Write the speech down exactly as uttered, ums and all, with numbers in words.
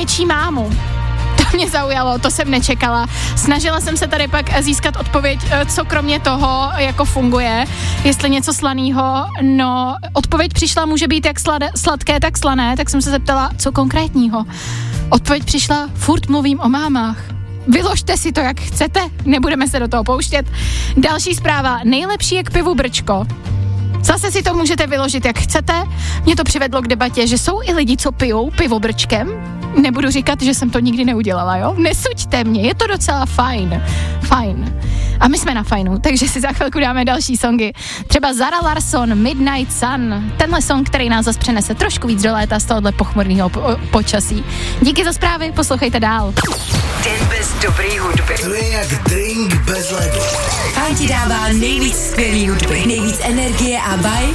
něčí mámu. To mě zaujalo, to jsem nečekala. Snažila jsem se tady pak získat odpověď, co kromě toho jako funguje, jestli něco slaného. No, odpověď přišla, může být jak slad, sladké, tak slané, tak jsem se zeptala, co konkrétního. Odpověď přišla, furt mluvím o mámách. Vyložte si to, jak chcete, nebudeme se do toho pouštět. Další zpráva, nejlepší je k pivu brčko. Zase si to můžete vyložit, jak chcete. Mě to přivedlo k debatě, že jsou i lidi, co pijou pivo brčkem. Nebudu říkat, že jsem to nikdy neudělala, jo? Nesuďte mě, je to docela fajn. Fajn. A my jsme na fajnu, takže si za chvilku dáme další songy. Třeba Zara Larsson, Midnight Sun. Tenhle song, který nás zase přenese trošku víc do léta z tohohle pochmurného po- počasí. Díky za zprávy, poslouchejte dál. Den bez dobrý hudby. To je jak drink bez ledu. Fajn ti dává nejvíc skvělý hudby, nejvíc energie a vibe